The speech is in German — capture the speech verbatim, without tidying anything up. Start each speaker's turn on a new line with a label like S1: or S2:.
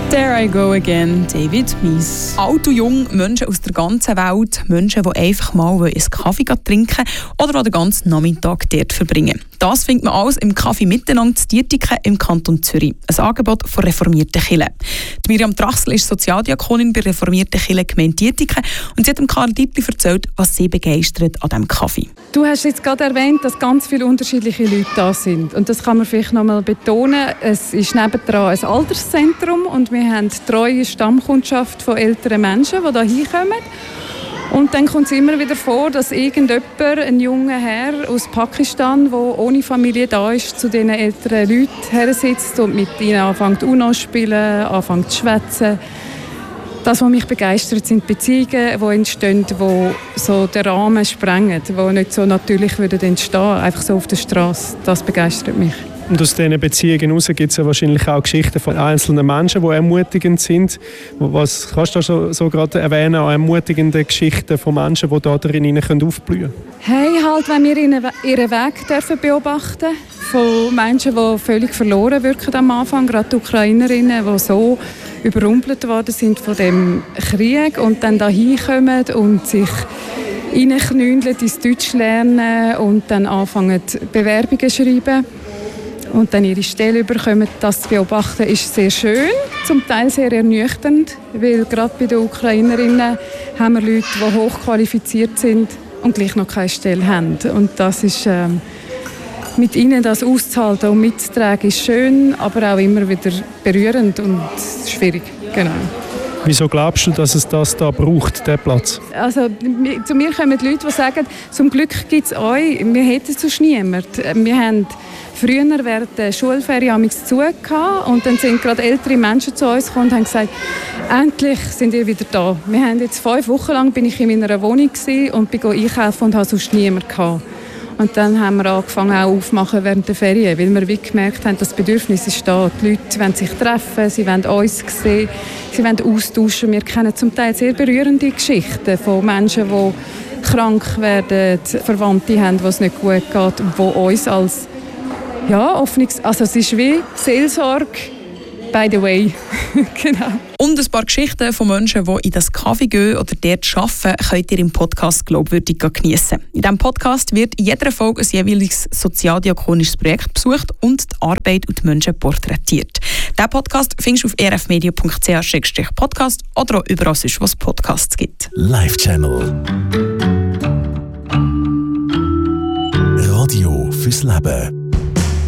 S1: There I go again, David Mies. Alt und jung, Menschen aus der ganzen Welt, Menschen, die einfach mal einen Kaffee trinken oder den ganzen Nachmittag dort verbringen. Das findet man alles im Kaffee Miteinander zu Dietiken im Kanton Zürich. Ein Angebot von reformierten Kirchen. Die Miriam Trachsel ist Sozialdiakonin bei reformierten Kirchen Gemeinde Dietiken und sie hat dem Karl Dietli erzählt, was sie begeistert an diesem Kaffee.
S2: Du hast jetzt gerade erwähnt, dass ganz viele unterschiedliche Leute da sind. Und das kann man vielleicht noch mal betonen. Es ist nebendran ein Alterszentrum und wir haben eine treue Stammkundschaft von älteren Menschen, die hier hinkommen. Und dann kommt es immer wieder vor, dass irgendjemand, ein junger Herr aus Pakistan, der ohne Familie da ist, zu diesen älteren Leuten her sitzt und mit ihnen anfängt UNO zu spielen, anfängt zu schwätzen. Das, was mich begeistert, sind Beziehungen, die entstehen, die so den Rahmen sprengen, die nicht so natürlich würden entstehen, einfach so auf der Straße. Das begeistert mich.
S3: Und aus diesen Beziehungen heraus gibt es ja wahrscheinlich auch Geschichten von einzelnen Menschen, die ermutigend sind. Was kannst du so, so gerade erwähnen an ermutigenden Geschichten von Menschen, die da drin aufblühen können?
S2: Hey, halt, wenn wir ihren Weg dürfen beobachten von Menschen, die völlig verloren wirken am Anfang, gerade die Ukrainerinnen, die so überrumpelt worden sind von dem Krieg und dann da hinkommen und sich reinknündeln ins Deutsch lernen und dann anfangen Bewerbungen zu schreiben und dann ihre Stelle bekommen. Das zu beobachten ist sehr schön, zum Teil sehr ernüchternd, weil gerade bei den Ukrainerinnen haben wir Leute, die hochqualifiziert sind und gleich noch keine Stelle haben. Und das ist, ähm, mit ihnen das auszuhalten und mitzutragen, ist schön, aber auch immer wieder berührend und schwierig. Genau.
S3: Wieso glaubst du, dass es das da braucht, diesen Platz?
S2: Also, zu mir kommen Leute, die sagen, zum Glück gibt es euch, wir hätten sonst niemanden. Wir haben früher während der Schulferien zu gehabt und dann sind gerade ältere Menschen zu uns gekommen und haben gesagt, endlich sind ihr wieder da. Wir haben jetzt fünf Wochen lang bin ich in meiner Wohnung und bin einkaufen und hatte sonst niemanden gehabt. Und dann haben wir angefangen auch aufmachen während der Ferien, weil wir wirklich gemerkt haben, das Bedürfnis ist da. Die Leute wollen sich treffen, sie wollen uns sehen, sie wollen austauschen. Wir kennen zum Teil sehr berührende Geschichten von Menschen, die krank werden, Verwandte haben, denen es nicht gut geht und die uns als ja, Hoffnungs-, also es ist wie Seelsorge, by the way. Genau.
S1: Und ein paar Geschichten von Menschen, die in das Café gehen oder dort arbeiten, könnt ihr im Podcast «Glaubwürdig» geniessen. In diesem Podcast wird in jeder Folge ein jeweiliges sozialdiakonisches Projekt besucht und die Arbeit und die Menschen porträtiert. Diesen Podcast findest du auf e r f media punkt c h slash podcast oder auch überall sonst, wo es Podcasts gibt.
S4: Live Channel. Radio fürs Leben.